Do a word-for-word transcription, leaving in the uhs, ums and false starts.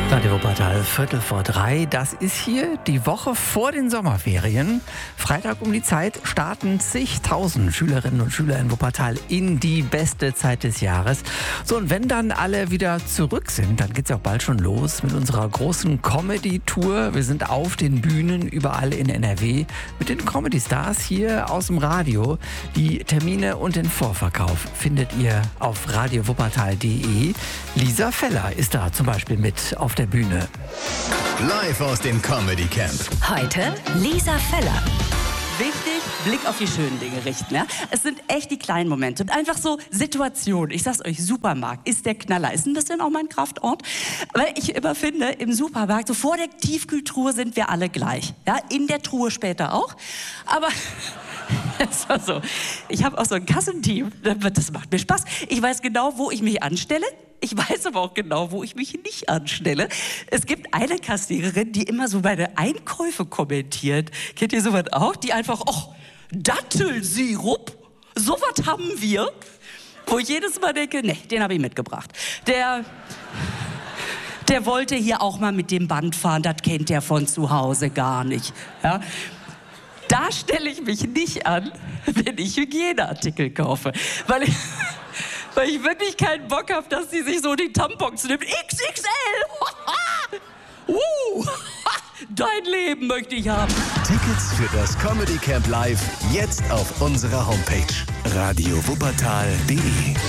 Radio Wuppertal, Viertel vor drei. Das ist hier die Woche vor den Sommerferien. Freitag um die Zeit starten zigtausend Schülerinnen und Schüler in Wuppertal in die beste Zeit des Jahres. So, und wenn dann alle wieder zurück sind, dann geht's ja auch bald schon los mit unserer großen Comedy-Tour. Wir sind auf den Bühnen überall in N R W mit den Comedy-Stars hier aus dem Radio. Die Termine und den Vorverkauf findet ihr auf radio wuppertal punkt de. Lisa Feller ist da zum Beispiel mit auf der Bühne. Live aus dem Comedy Camp. Heute Lisa Feller. Wichtig, Blick auf die schönen Dinge richten. Ja? Es sind echt die kleinen Momente und einfach so Situationen. Ich sag's euch, Supermarkt ist der Knaller. Ist denn das denn auch mein Kraftort? Weil ich immer finde, im Supermarkt, so vor der Tiefkühltruhe sind wir alle gleich. Ja? In der Truhe später auch. Aber es war so. Ich habe auch so ein Kassenteam. Das macht mir Spaß. Ich weiß genau, wo ich mich anstelle. Ich weiß aber auch genau, wo ich mich nicht anstelle. Es gibt eine Kassiererin, die immer so meine Einkäufe kommentiert. Kennt ihr sowas auch? Die einfach, oh, Dattelsirup, sowas haben wir. Wo ich jedes Mal denke, nee, den habe ich mitgebracht. Der, der wollte hier auch mal mit dem Band fahren, das kennt der von zu Hause gar nicht. Ja? Da stelle ich mich nicht an, wenn ich Hygieneartikel kaufe. Weil ich... Weil ich wirklich keinen Bock habe, dass sie sich so die Tampons nimmt. X X L! uh, dein Leben möchte ich haben. Tickets für das Comedy Camp Live jetzt auf unserer Homepage radio wuppertal punkt de.